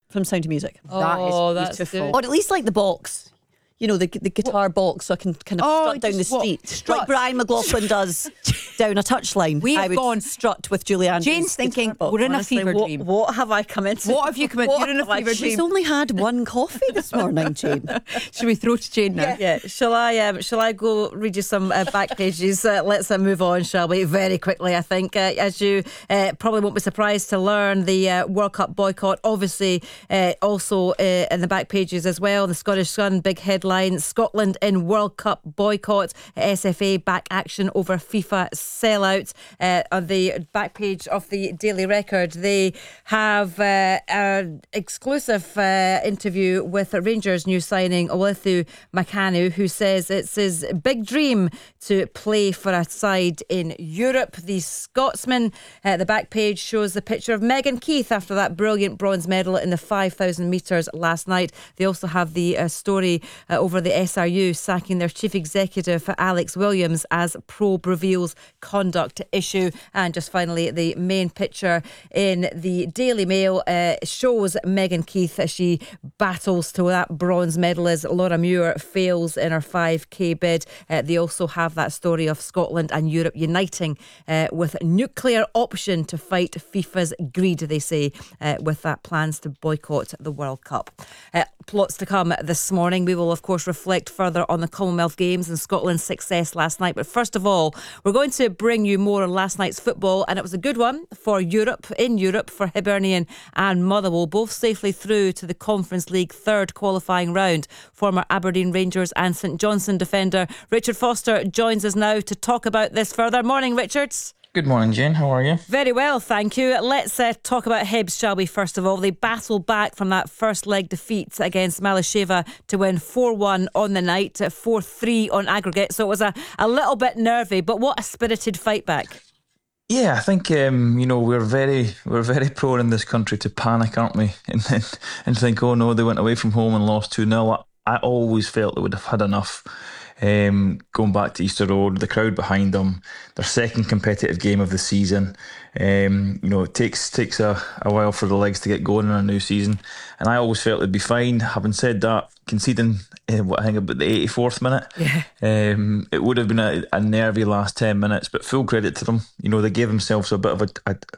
from Sound of Music. Oh, That is that's beautiful. good. Or at least like the box. You know, the guitar box, so I can kind of strut down the just what? street. Strut. Like Brian McLaughlin does down a touchline. We I have would gone- strut with Julie Andrews. Jane's thinking, we're in a fever dream. What have I come into? What have you come in? You're in a have I- fever She's dream. only had one coffee this morning, Jane. Should we throw to Jane now? Yeah, shall I go read you some back pages? Let's move on, shall we? Very quickly, I think. As you probably won't be surprised to learn, the World Cup boycott, obviously, also in the back pages as well. The Scottish Sun, big headline: Scotland in World Cup boycott. SFA back action over FIFA sellout. On the back page of the Daily Record, they have an exclusive interview with Rangers new signing Olithu Makanu, who says it's his big dream to play for a side in Europe. The Scotsman, the back page shows the picture of Megan Keith after that brilliant bronze medal in the 5,000 metres last night. They also have the story over the SRU sacking their chief executive Alex Williams as probe reveals conduct issue. And just finally, the main picture in the Daily Mail shows Megan Keith as she battles to that bronze medal as Laura Muir fails in her 5k bid. They also have that story of Scotland and Europe uniting with nuclear option to fight FIFA's greed, they say, with that plans to boycott the World Cup. Lots to come this morning. We will, of course, reflect further on the Commonwealth Games and Scotland's success last night. But first of all, we're going to bring you more on last night's football, and it was a good one for Europe, for Hibernian and Motherwell, both safely through to the Conference League third qualifying round. Former Aberdeen Rangers and St Johnstone defender Richard Foster joins us now to talk about this further. Morning, Richards. Good morning, Jane. How are you? Very well, thank you. Let's talk about Hibs, shall we, first of all. They battled back from that first leg defeat against Malasheva to win 4-1 on the night, 4-3 on aggregate. So it was a little bit nervy, but what a spirited fight back. Yeah, I think we're very prone in this country to panic, aren't we? And think, oh no, they went away from home and lost 2-0. I always felt they would have had enough. Going back to Easter Road, the crowd behind them, their second competitive game of the season. It takes a while for the legs to get going in a new season, and I always felt they'd be fine. Having said that, conceding I think about the 84th minute, it would have been a nervy last 10 minutes, but full credit to them. They gave themselves a bit of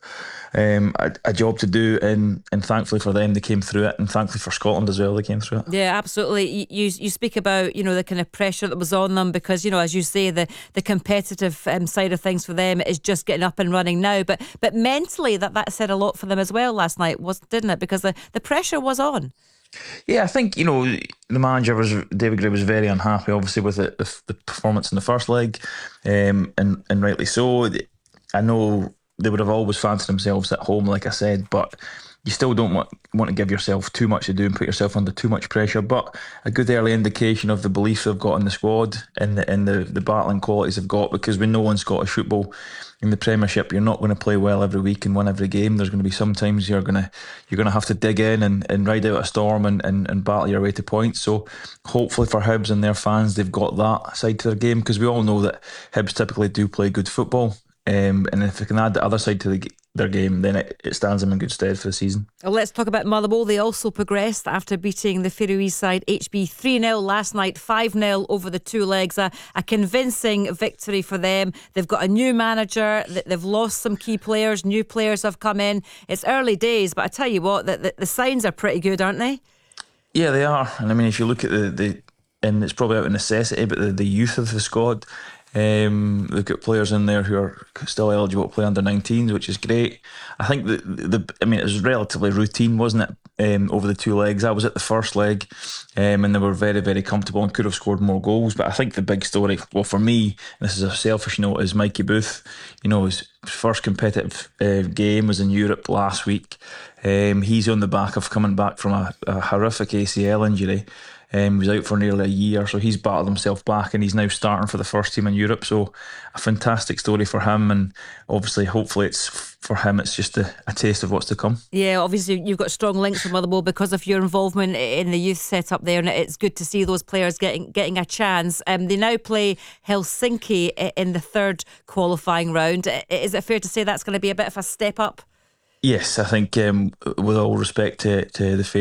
a job to do, and thankfully for them they came through it, and thankfully for Scotland as well they came through it. Yeah, absolutely. You speak about the kind of pressure that was on them because as you say, the competitive side of things for them is just getting up and running now, but mentally that said a lot for them as well last night, didn't it? Because the pressure was on. Yeah, I think the manager David Gray was very unhappy, obviously, with the performance in the first leg, and rightly so. I know they would have always fancied themselves at home, like I said, but you still don't want to give yourself too much to do and put yourself under too much pressure. But a good early indication of the belief they've got in the squad and the battling qualities they've got, because we know in Scottish football, in the Premiership, you're not going to play well every week and win every game. There's going to be sometimes you're going to have to dig in and ride out a storm and battle your way to points. So hopefully for Hibs and their fans, they've got that side to their game, because we all know that Hibs typically do play good football. And if they can add the other side to their game, then it stands them in good stead for the season. Well, let's talk about Motherwell. They also progressed after beating the Faroese side HB 3-0 last night, 5-0 over the two legs. A convincing victory for them. They've got a new manager. They've lost some key players. New players have come in. It's early days, but I tell you what, the signs are pretty good, aren't they? Yeah, they are. And I mean, if you look at and it's probably out of necessity, but the youth of the squad. They've got players in there who are still eligible to play under 19s, which is great. I think it was relatively routine, wasn't it, over the two legs. I was at the first leg, and they were very, very comfortable and could have scored more goals. But I think the big story, well, for me, and this is a selfish note, is Mikey Booth. His first competitive game was in Europe last week. He's on the back of coming back from a horrific ACL injury. He was out for nearly a year, so he's battled himself back and he's now starting for the first team in Europe. So a fantastic story for him, and obviously hopefully for him it's just a taste of what's to come. Yeah, obviously you've got strong links with Motherwell because of your involvement in the youth setup there, and it's good to see those players getting a chance. They now play Helsinki in the third qualifying round. Is it fair to say that's going to be a bit of a step up? Yes, I think with all respect to the